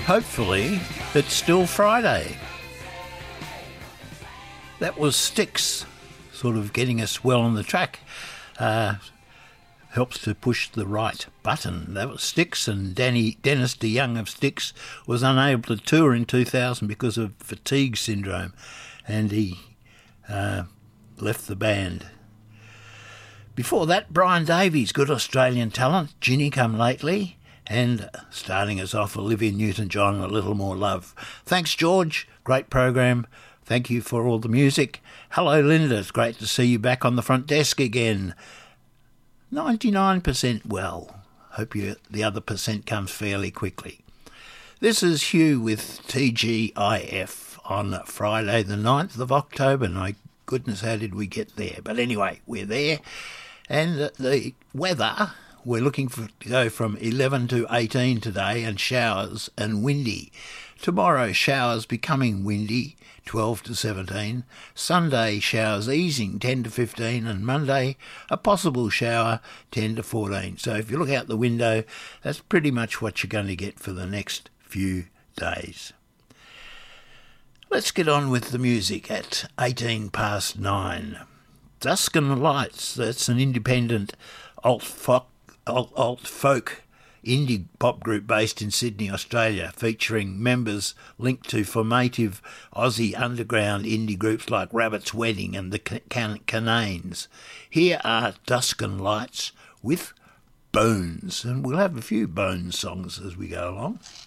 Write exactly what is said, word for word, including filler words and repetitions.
Hopefully, it's still Friday. That was Styx, sort of getting us well on the track. Uh, helps to push the right button. That was Styx, and Danny Dennis DeYoung of Styx was unable to tour in two thousand because of fatigue syndrome, and he uh, left the band. Before that, Brian Davies, good Australian talent, Ginny Come Lately, and starting us off, Olivia Newton-John, A Little More Love. Thanks, George. Great program. Thank you for all the music. Hello, Linda. It's great to see you back on the front desk again. ninety-nine percent well. Hope you, the other percent comes fairly quickly. This is Hugh with T G I F on Friday the ninth of October. My goodness, how did we get there? But anyway, we're there. And the weather, we're looking for to go from eleven to eighteen today, and showers and windy. Tomorrow, showers becoming windy, twelve to seventeen. Sunday, showers easing, ten to fifteen. And Monday, a possible shower, ten to fourteen. So if you look out the window, that's pretty much what you're going to get for the next few days. Let's get on with the music at eighteen past nine. Dusk and Lights, that's an independent alt-folk, alt, alt-folk indie pop group based in Sydney, Australia, featuring members linked to formative Aussie underground indie groups like Rabbit's Wedding and the Can- Cananes. Here are Dusk and Lights with Bones, and we'll have a few Bones songs as we go along.